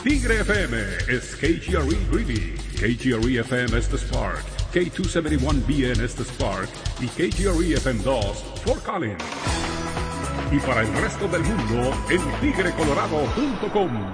Tigre FM is KGRE Greeley, KGRE FM es The Spark, K271BN es The Spark y KGRE FM 2 Fort Collins. Y para el resto del mundo en tigrecolorado.com.